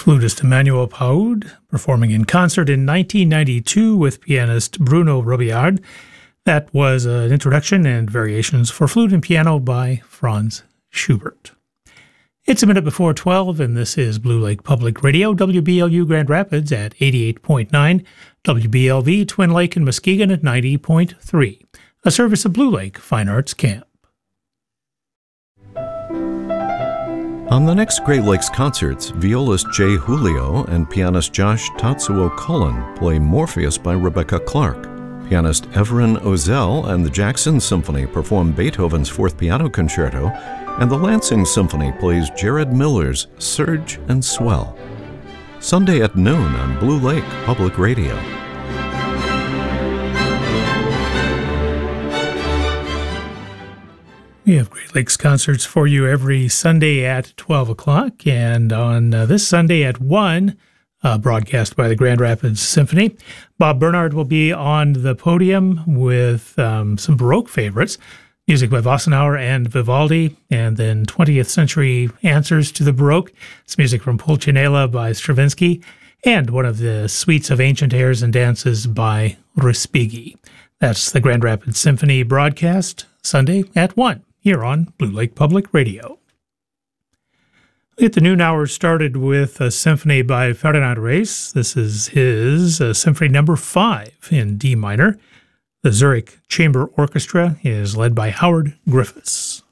Flutist Emmanuel Paud, performing in concert in 1992 with pianist Bruno Robillard. That was an introduction and variations for flute and piano by Franz Schubert. It's a minute before 12, and this is Blue Lake Public Radio, WBLU Grand Rapids at 88.9, WBLV Twin Lake and Muskegon at 90.3, a service of Blue Lake Fine Arts Camp. On the next Great Lakes concerts, violist Jay Julio and pianist Josh Tatsuo Cullen play Morpheus by Rebecca Clark. Pianist Everin Ozell and the Jackson Symphony perform Beethoven's Fourth Piano Concerto, and the Lansing Symphony plays Jared Miller's Surge and Swell. Sunday at noon on Blue Lake Public Radio. We have Great Lakes concerts for you every Sunday at 12 o'clock, and on this Sunday at 1, broadcast by the Grand Rapids Symphony, Bob Bernard will be on the podium with some Baroque favorites, music by Wassenaar and Vivaldi, and then 20th century answers to the Baroque. It's music from Pulcinella by Stravinsky, and one of the suites of ancient airs and dances by Respighi. That's the Grand Rapids Symphony broadcast, Sunday at 1. Here on Blue Lake Public Radio. We get the noon hour started with a symphony by Ferdinand Reis. This is his Symphony Number 5 in D minor. The Zurich Chamber Orchestra is led by Howard Griffiths.